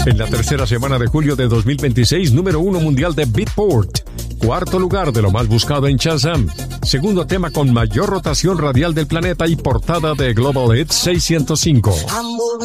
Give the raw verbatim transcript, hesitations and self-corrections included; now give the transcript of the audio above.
En la tercera semana de julio de dos mil veintiséis, número uno mundial de Beatport. Cuarto lugar de lo más buscado en Shazam. Segundo tema con mayor rotación radial del planeta y portada de Global Hits seiscientos cinco.